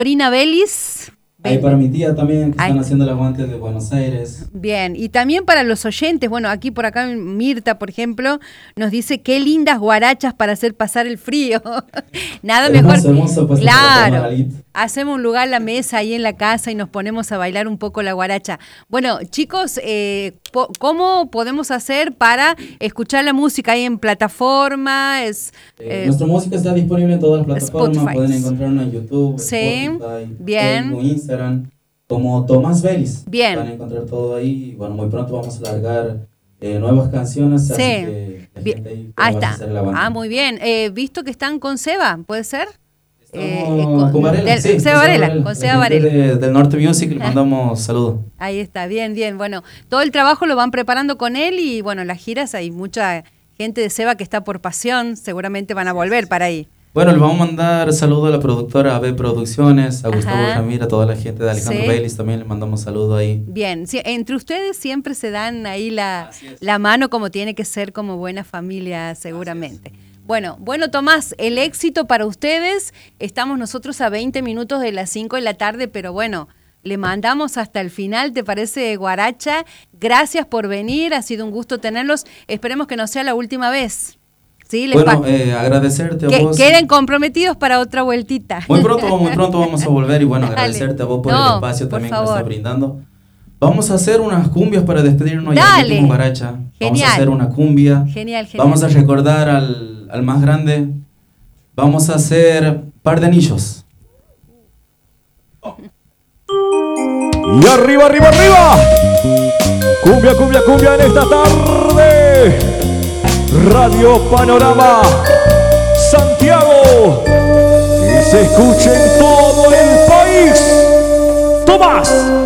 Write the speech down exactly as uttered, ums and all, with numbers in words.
Prina Belis. Ahí para mi tía también, que están haciendo el aguante de Buenos Aires. Bien, y también para los oyentes, bueno, aquí por acá Mirta, por ejemplo, nos dice qué lindas guarachas para hacer pasar el frío. Nada hermoso, mejor. Hermoso, pues, claro, hacemos un lugar, la mesa ahí en la casa y nos ponemos a bailar un poco la guaracha. Bueno, chicos, eh, po- ¿cómo podemos hacer para escuchar la música ahí en plataforma? Es, eh, eh, nuestra música está disponible en todas las plataformas, Spotify. Pueden encontrarnos en YouTube, Sí, Spotify, bien. Facebook, Instagram, como Tomás Belis. Bien. Van a encontrar todo ahí y bueno, muy pronto vamos a largar eh, nuevas canciones, sí. así que la bien. gente ahí, ahí va a está. hacer la banda. Ah, muy bien. Eh, visto que están con Seba, ¿puede ser? Eh, con, con Varela, del, sí, Seba con Varela, Varela, con Seba Varela. De, del Norte Music le mandamos saludos. Ahí está, bien, bien. Bueno, todo el trabajo lo van preparando con él y bueno, las giras hay mucha gente de Seba que está por pasión, seguramente van a volver para ahí. Bueno, le vamos a mandar saludos a la productora A B Producciones, a Gustavo Ramírez, a toda la gente de Alejandro sí. Belis, también le mandamos saludos ahí. Bien, sí, entre ustedes siempre se dan ahí la, la mano como tiene que ser, como buena familia seguramente. Bueno, bueno Tomás, el éxito para ustedes, estamos nosotros a veinte minutos de las cinco de la tarde, pero bueno, le mandamos hasta el final, ¿te parece, Guaracha? Gracias por venir, ha sido un gusto tenerlos, esperemos que no sea la última vez. Sí, les bueno, eh, agradecerte a que, vos. Queden comprometidos para otra vueltita. Muy pronto, muy pronto vamos a volver y bueno, agradecerte a vos por no, el espacio por también favor. que me estás brindando. Vamos a hacer unas cumbias para despedirnos Dale. ya Guaracha. Genial. Vamos a hacer una cumbia. Genial, genial. Vamos a recordar al, al más grande. Vamos a hacer par de anillos. Oh. Y arriba, arriba, arriba. Cumbia, cumbia, cumbia en esta tarde. Radio Panorama Santiago. Que se escuche en todo el país. Tomás